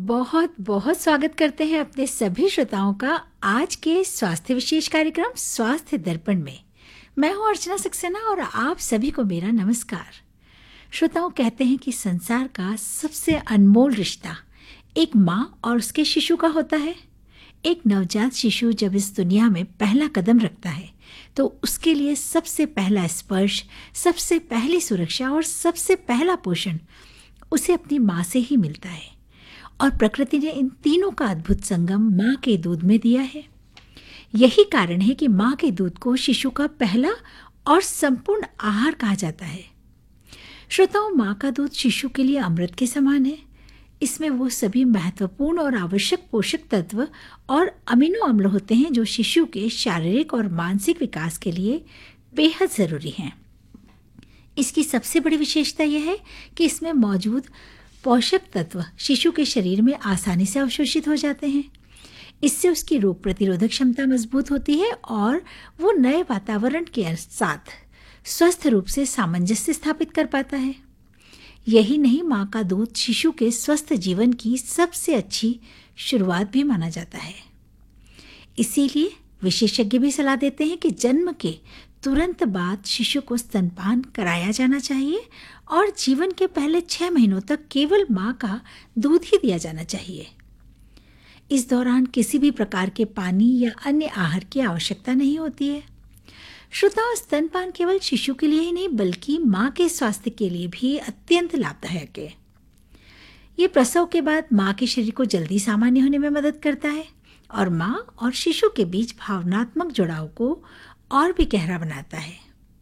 बहुत बहुत स्वागत करते हैं अपने सभी श्रोताओं का आज के स्वास्थ्य विशेष कार्यक्रम स्वास्थ्य दर्पण में। मैं हूं अर्चना सक्सेना और आप सभी को मेरा नमस्कार। श्रोताओं, कहते हैं कि संसार का सबसे अनमोल रिश्ता एक माँ और उसके शिशु का होता है। एक नवजात शिशु जब इस दुनिया में पहला कदम रखता है तो उसके लिए सबसे पहला स्पर्श, सबसे पहली सुरक्षा और सबसे पहला पोषण उसे अपनी माँ से ही मिलता है। और प्रकृति ने इन तीनों का अद्भुत संगम माँ के दूध में दिया है। यही कारण है कि माँ के दूध को शिशु का पहला और संपूर्ण आहार कहा जाता है। श्रोताओं, माँ का दूध शिशु के लिए अमृत के समान है। इसमें वो सभी महत्वपूर्ण और आवश्यक पोषक तत्व और अमीनो अम्ल होते हैं जो शिशु के शारीरिक और मानसिक विकास के लिए बेहद ज़रूरी हैं। इसकी सबसे बड़ी विशेषता यह है कि इसमें मौजूद पोषक तत्व शिशु के शरीर में आसानी से अवशोषित हो जाते हैं। इससे उसकी रोग प्रतिरोधक क्षमता मजबूत होती है और वो नए वातावरण के साथ स्वस्थ रूप से सामंजस्य स्थापित कर पाता है। यही नहीं, माँ का दूध शिशु के स्वस्थ जीवन की सबसे अच्छी शुरुआत भी माना जाता है। इसीलिए विशेषज्ञ भी सलाह देते हैं कि जन्म के तुरंत बाद शिशु को स्तनपान कराया जाना चाहिए और जीवन के पहले 6 महीनों तक केवल माँ का दूध ही दिया जाना चाहिए। इस दौरान किसी भी प्रकार के पानी या अन्य आहार की आवश्यकता नहीं होती है। श्रोताओं, स्तनपान केवल शिशु के लिए ही नहीं बल्कि माँ के स्वास्थ्य के लिए भी अत्यंत लाभदायक है। ये प्रसव के बाद माँ के शरीर को जल्दी सामान्य होने में मदद करता है और माँ और शिशु के बीच भावनात्मक जुड़ाव को और भी गहरा बनाता है।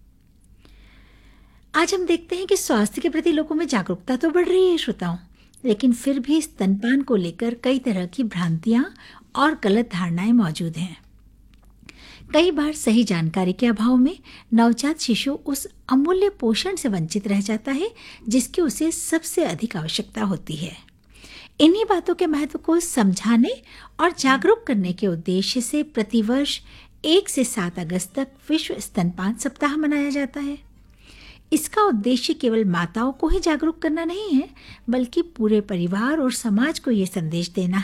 आज हम देखते हैं कि स्वास्थ्य के प्रति लोगों में जागरूकता तो बढ़ रही है श्रोताओं, लेकिन फिर भी स्तनपान को लेकर कई तरह की भ्रांतियां और गलत धारणाएं मौजूद हैं। कई बार सही जानकारी के अभाव में नवजात शिशु उस अमूल्य पोषण से वंचित रह जाता है जिसकी उसे सबसे अधिक आवश्यकता होती है। इन्हीं बातों के महत्व को समझाने और जागरूक करने के उद्देश्य से प्रतिवर्ष 1 से 7 अगस्त तक विश्व स्तनपान सप्ताह मनाया जाता है। इसका उद्देश्य केवल माताओं को ही जागरूक करना नहीं है बल्कि पूरे परिवार और समाज को ये संदेश देना